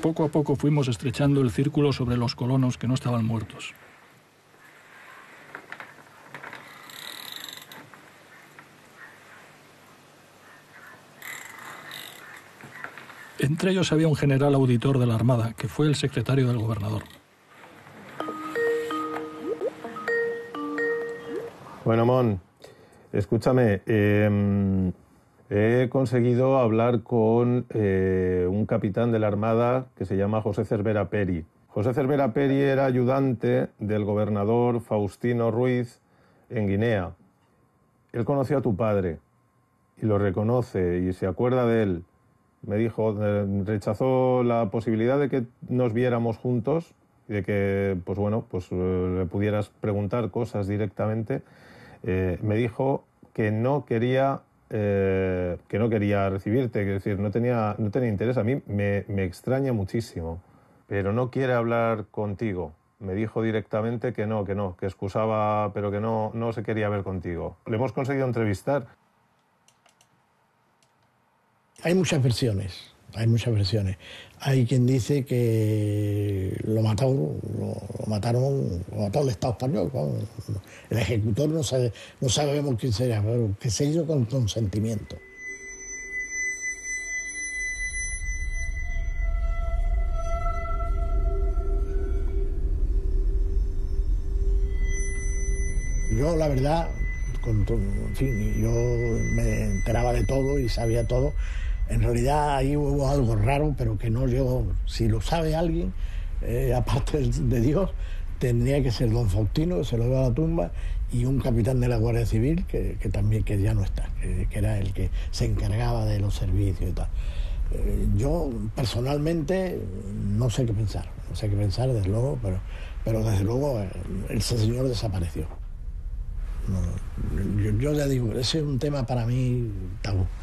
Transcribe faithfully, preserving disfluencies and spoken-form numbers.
Poco a poco fuimos estrechando el círculo sobre los colonos que no estaban muertos. Entre ellos había un general auditor de la Armada, que fue el secretario del gobernador. Bueno, Mon, escúchame, eh, he conseguido hablar con eh, un capitán de la Armada que se llama José Cervera Peri. José Cervera Peri era ayudante del gobernador Faustino Ruiz en Guinea. Él conoció a tu padre y lo reconoce y se acuerda de él. Me dijo, eh, rechazó la posibilidad de que nos viéramos juntos y de que, pues bueno, pues eh, le pudieras preguntar cosas directamente. Eh, me dijo que no quería eh, que no quería recibirte, que decir, no tenía, no tenía interés. A mí me, me extraña muchísimo, pero no quiere hablar contigo. Me dijo directamente que no, que no, que excusaba, pero que no, no se quería ver contigo. Le hemos conseguido entrevistar. Hay muchas versiones, hay muchas versiones. Hay quien dice que lo mataron, lo, lo mataron, lo mató el Estado español. ¿No? El ejecutor no sabe, no sabemos quién sería, pero que se hizo con consentimiento. Yo, la verdad, con, en fin, yo me enteraba de todo y sabía todo. En realidad ahí hubo algo raro, pero que no llegó. Si lo sabe alguien, eh, aparte de Dios, tendría que ser don Faustino, que se lo dio a la tumba, y un capitán de la Guardia Civil, que, que también que ya no está, que, que era el que se encargaba de los servicios y tal. Eh, yo, personalmente, no sé qué pensar. No sé qué pensar, desde luego, pero, pero desde luego eh, ese señor desapareció. No, yo, yo ya digo, ese es un tema para mí tabú.